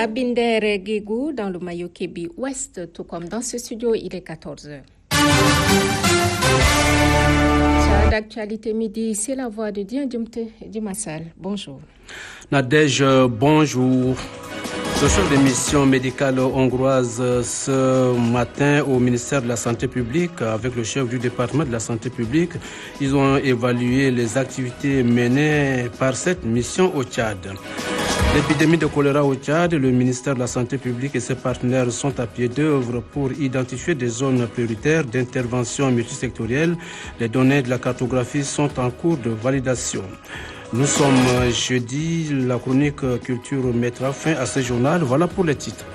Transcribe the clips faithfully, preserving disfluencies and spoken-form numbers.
à Binder Guégou dans le Mayo-Kébi Ouest, tout comme dans ce studio, il est quatorze heures. Sur d'actualité midi, c'est la voix de Dian Dimassal. Bonjour. Nadège, bonjour. Ce chef de mission médicale hongroise ce matin au ministère de la Santé publique avec le chef du département de la Santé publique. Ils ont évalué les activités menées par cette mission au Tchad. L'épidémie de choléra au Tchad, le ministère de la Santé publique et ses partenaires sont à pied d'œuvre pour identifier des zones prioritaires d'intervention multisectorielle. Les données de la cartographie sont en cours de validation. Nous sommes jeudi, la chronique culture mettra fin à ce journal. Voilà pour les titres.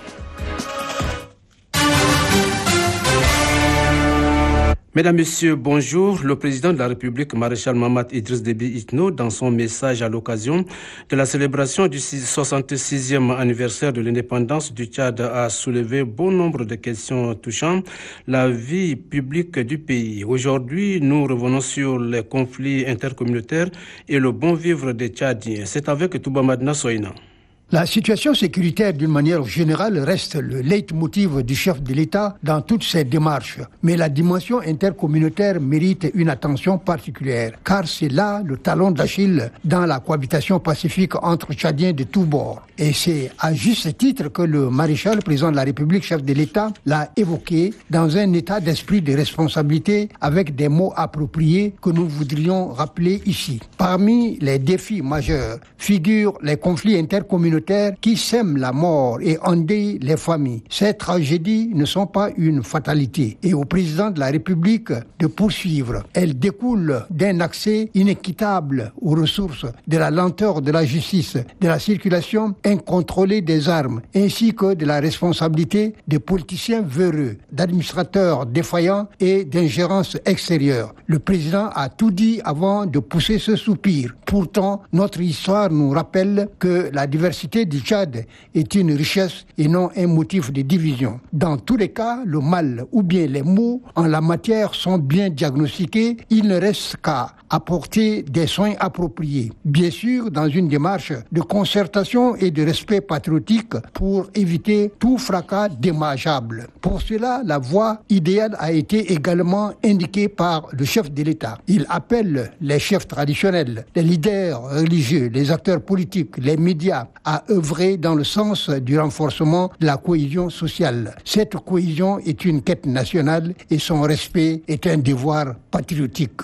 Mesdames, Messieurs, bonjour. Le président de la République, Maréchal Mahamat Idriss Déby Itno, dans son message à l'occasion de la célébration du soixante-sixième anniversaire de l'indépendance du Tchad, a soulevé bon nombre de questions touchant la vie publique du pays. Aujourd'hui, nous revenons sur les conflits intercommunautaires et le bon vivre des Tchadiens. C'est avec Touba Madna Soïna. La situation sécuritaire, d'une manière générale, reste le leitmotiv du chef de l'État dans toutes ses démarches. Mais la dimension intercommunautaire mérite une attention particulière, car c'est là le talon d'Achille dans la cohabitation pacifique entre Tchadiens de tous bords. Et c'est à juste titre que le maréchal, président de la République, chef de l'État, l'a évoqué dans un état d'esprit de responsabilité avec des mots appropriés que nous voudrions rappeler ici. Parmi les défis majeurs figurent les conflits intercommunautaires qui sèment la mort et endeuillent les familles. Ces tragédies ne sont pas une fatalité et au président de la République de poursuivre. Elles découlent d'un accès inéquitable aux ressources, de la lenteur de la justice, de la circulation incontrôlée des armes, ainsi que de la responsabilité des politiciens véreux, d'administrateurs défaillants et d'ingérence extérieure. Le président a tout dit avant de pousser ce soupir. Pourtant, notre histoire nous rappelle que la diversité du Tchad est une richesse et non un motif de division. Dans tous les cas, le mal ou bien les maux en la matière sont bien diagnostiqués. Il ne reste qu'à apporter des soins appropriés. Bien sûr, dans une démarche de concertation et de respect patriotique pour éviter tout fracas dommageable. Pour cela, la voie idéale a été également indiquée par le chef de l'État. Il appelle les chefs traditionnels, les leaders religieux, les acteurs politiques, les médias à œuvrer dans le sens du renforcement de la cohésion sociale. Cette cohésion est une quête nationale et son respect est un devoir patriotique.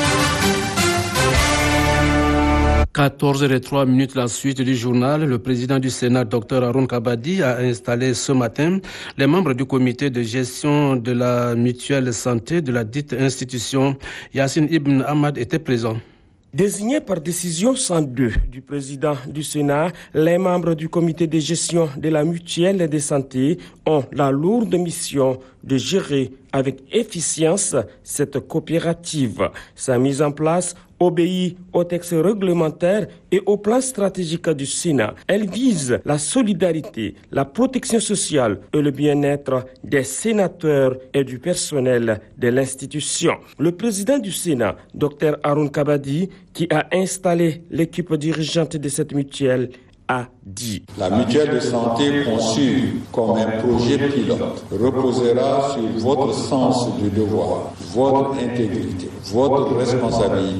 quatorze heures trois minutes, la suite du journal. Le président du Sénat, Dr Haroun Kabadi, a installé ce matin les membres du comité de gestion de la mutuelle santé de la dite institution. Yassine Ibn Ahmad était présent. Désignés par décision cent deux du président du Sénat, les membres du comité de gestion de la mutuelle de santé ont la lourde mission de gérer avec efficience cette coopérative. Sa mise en place obéit aux textes réglementaires et au plan stratégique du Sénat. Elle vise la solidarité, la protection sociale et le bien-être des sénateurs et du personnel de l'institution. Le président du Sénat, Dr Haroun Kabadi, qui a installé l'équipe dirigeante de cette mutuelle, a dit. La mutuelle de santé conçue comme un projet pilote reposera sur votre sens du devoir, votre intégrité, votre responsabilité